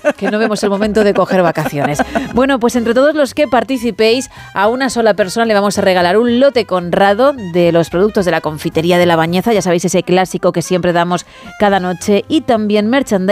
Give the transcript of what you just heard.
que no vemos el momento de coger vacaciones. Bueno, pues entre todos los que participéis, a una sola persona le vamos a regalar un lote Conrado de los productos de la confitería de La Bañeza, ya sabéis, ese clásico que siempre damos cada noche, y también merchandising